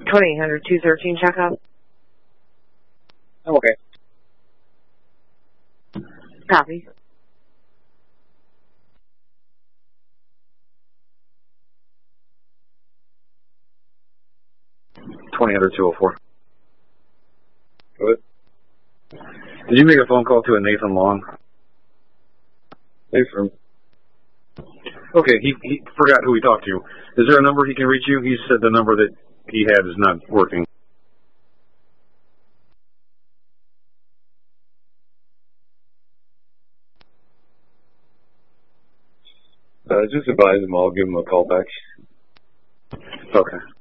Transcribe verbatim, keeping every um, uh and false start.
twenty-eight hundred, two thirteen checkup. I'm okay. Copy. twenty hundred, two oh four. Good. Did you make a phone call to a Nathan Long? Nathan. Okay, he, he forgot who he talked to. Is there a number he can reach you? He said the number that he had is not working. Uh, just advise him I'll give him a call back. Okay.